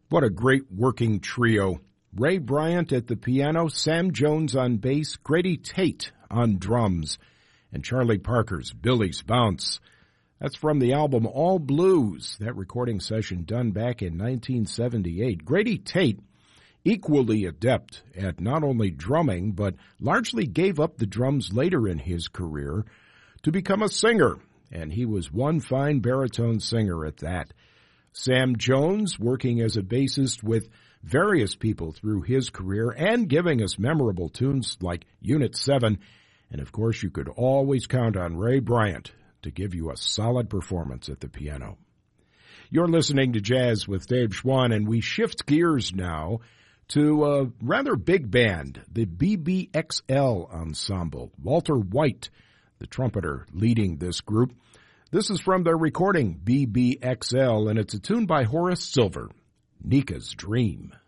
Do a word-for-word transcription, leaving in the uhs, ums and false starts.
What a great working trio. Ray Bryant at the piano, Sam Jones on bass, Grady Tate on drums, and Charlie Parker's Billy's Bounce. That's from the album All Blues, that recording session done back in nineteen seventy-eight. Grady Tate, equally adept at not only drumming, but largely gave up the drums later in his career to become a singer, and he was one fine baritone singer at that. Sam Jones, working as a bassist with various people through his career and giving us memorable tunes like Unit seven. And, of course, you could always count on Ray Bryant to give you a solid performance at the piano. You're listening to Jazz with Dave Schwann, and we shift gears now to a rather big band, the B B X L Ensemble. Walter White, the trumpeter, leading this group. This is from their recording, B B X L, and it's a tune by Horace Silver, Nika's Dream.